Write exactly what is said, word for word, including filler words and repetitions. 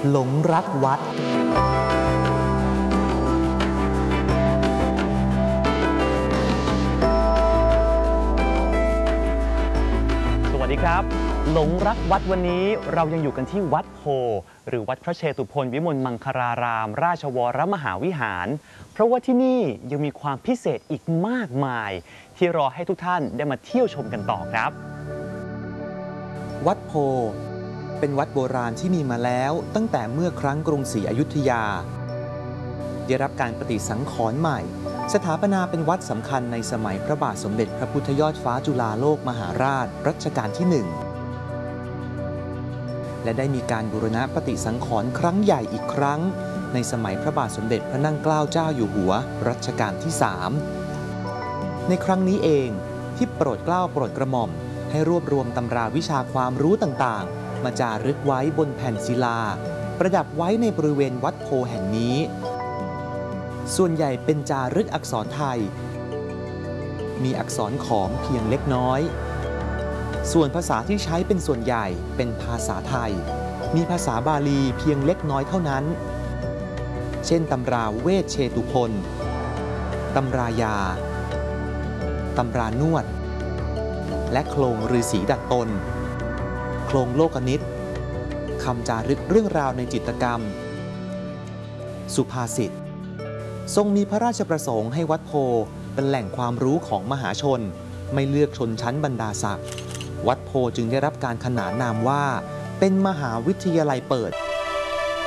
หลงรักวัดสวัสดีครับหลงรักวัดวันนี้เรายังอยู่กันที่วัดโพหรือวัดพระเชตุพนวิมลมังคลารามราชวรมหาวิหารเพราะว่าที่นี่ยังมีความพิเศษอีกมากมายที่รอให้ทุกท่านได้มาเที่ยวชมกันต่อครับวัดโพเป็นวัดโบราณที่มีมาแล้วตั้งแต่เมื่อครั้งกรุงศรีอยุธยาได้รับการปฏิสังขรณ์ใหม่สถาปนาเป็นวัดสำคัญในสมัยพระบาทสมเด็จพระพุทธยอดฟ้าจุฬาโลกมหาราชรัชกาลที่หนึ่งและได้มีการบูรณะปฏิสังขรณ์ครั้งใหญ่อีกครั้งในสมัยพระบาทสมเด็จพระนั่งเกล้าเจ้าอยู่หัวรัชกาลที่สามในครั้งนี้เองที่โปรดเกล้าโปรดกระหม่อมให้รวบรวมตำราวิชาความรู้ต่างๆมาจารึกไว้บนแผ่นศิลาประดับไว้ในบริเวณวัดโพแห่งนี้ส่วนใหญ่เป็นจารึกอักษรไทยมีอักษรขอมเพียงเล็กน้อยส่วนภาษาที่ใช้เป็นส่วนใหญ่เป็นภาษาไทยมีภาษาบาลีเพียงเล็กน้อยเท่านั้นเช่นตำราเวชเชตุพนตำรายาตำรานวดและโครงฤาษีดัดตนโครงโลกนิตคำจารึกเรื่องราวในจิตรกรรมสุภาษิตทรงมีพระราชประสงค์ให้วัดโพเป็นแหล่งความรู้ของมหาชนไม่เลือกชนชั้นบรรดาศักดิ์วัดโพจึงได้รับการขนานนามว่าเป็นมหาวิทยาลัยเปิด